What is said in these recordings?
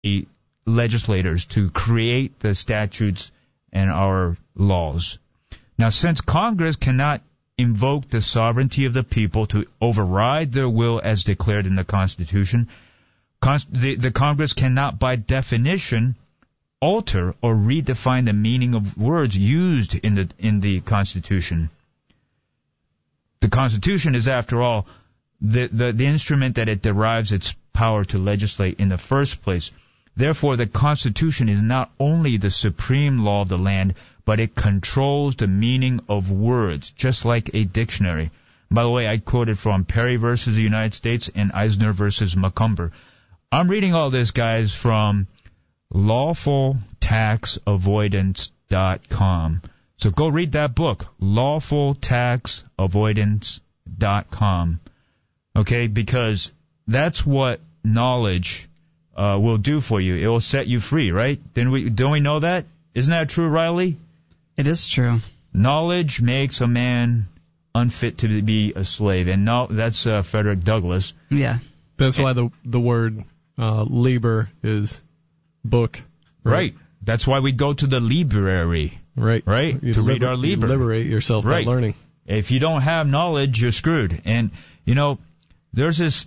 the legislators to create the statutes and our laws. Now, since Congress cannot invoke the sovereignty of the people to override their will as declared in the Constitution, the Congress cannot, by definition, alter or redefine the meaning of words used in the Constitution. The Constitution is, after all, the instrument that it derives its power to legislate in the first place. Therefore, the Constitution is not only the supreme law of the land, but it controls the meaning of words, just like a dictionary. By the way, I quoted from Perry versus the United States and Eisner versus Macomber. I'm reading all this, guys, from lawfultaxavoidance.com. So go read that book, lawfultaxavoidance.com. Okay, because that's what knowledge will do for you. It will set you free, right? Don't we know that? Isn't that true, Riley? It is true. Knowledge makes a man unfit to be a slave, and that's Frederick Douglass. Yeah. That's why the word liber is book. Right. That's why we go to the library. Right. Right? To read our liber. You liberate yourself by learning. If you don't have knowledge, you're screwed. And, there's this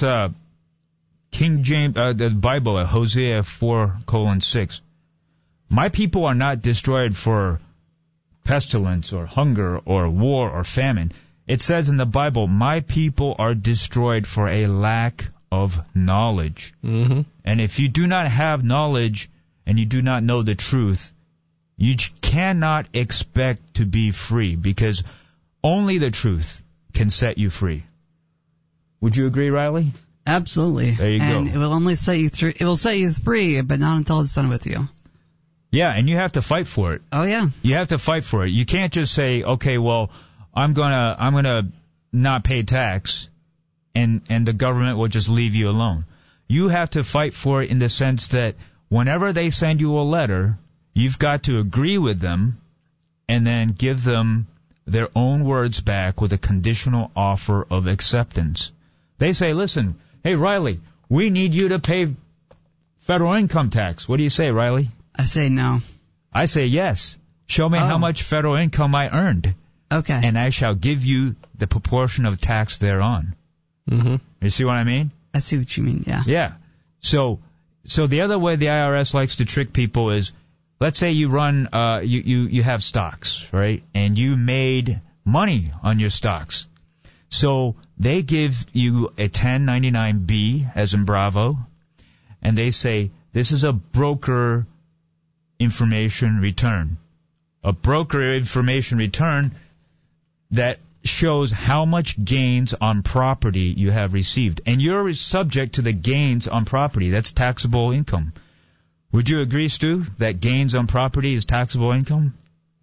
King James, the Bible, Hosea 4:6. My people are not destroyed for pestilence or hunger or war or famine. It says in the Bible, my people are destroyed for a lack of knowledge. Mm-hmm. And if you do not have knowledge and you do not know the truth, you cannot expect to be free, because only the truth can set you free. Would you agree, Riley? Absolutely. There you go. And it will only set you through. It will set you free, but not until it's done with you. Yeah, and you have to fight for it. Oh yeah. You have to fight for it. You can't just say, okay, well, I'm gonna not pay tax, and the government will just leave you alone. You have to fight for it in the sense that whenever they send you a letter, you've got to agree with them, and then give them their own words back with a conditional offer of acceptance. They say, listen, hey, Riley, we need you to pay federal income tax. What do you say, Riley? I say no. I say yes. Show me how much federal income I earned. Okay. And I shall give you the proportion of tax thereon. Mm-hmm. You see what I mean? I see what you mean, yeah. Yeah. So the other way the IRS likes to trick people is, let's say you run, you have stocks, right? And you made money on your stocks. So they give you a 1099-B, as in Bravo, and they say, this is a broker information return. A broker information return that shows how much gains on property you have received. And you're subject to the gains on property. That's taxable income. Would you agree, Stu, that gains on property is taxable income?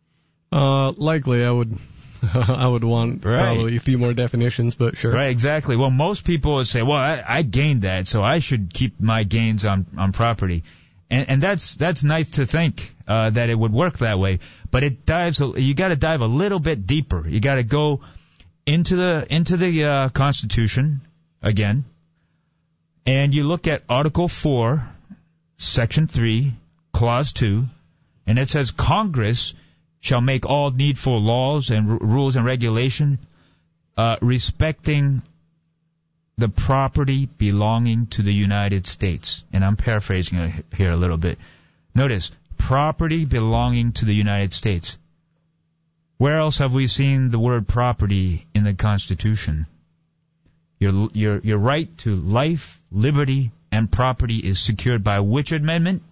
Likely, I would want probably a few more definitions, but sure. Right, exactly. Well, most people would say, well, I gained that, so I should keep my gains on property. And that's nice to think that it would work that way, but you got to dive a little bit deeper. You got to go into the Constitution again, and you look at Article 4, Section 3, Clause 2, and it says Congress shall make all needful laws and rules and regulation respecting the property belonging to the United States. And I'm paraphrasing it here a little bit. Notice, property belonging to the United States. Where else have we seen the word property in the Constitution? Your right to life, liberty, and property is secured by which amendment?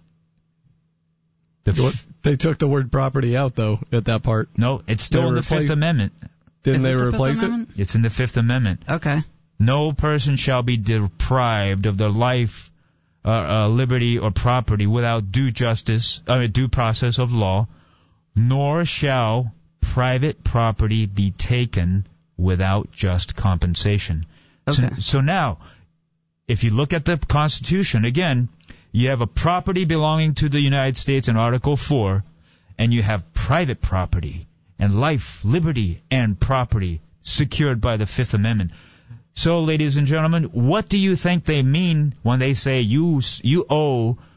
They took the word property out, though, at that part. No, it's still in the Fifth Amendment. Didn't they replace it? It's in the Fifth Amendment. Okay. No person shall be deprived of their life, liberty, or property without due process of law, nor shall private property be taken without just compensation. Okay. So now, if you look at the Constitution, again, you have a property belonging to the United States in Article 4, and you have private property and life, liberty, and property secured by the Fifth Amendment. So, ladies and gentlemen, what do you think they mean when they say you owe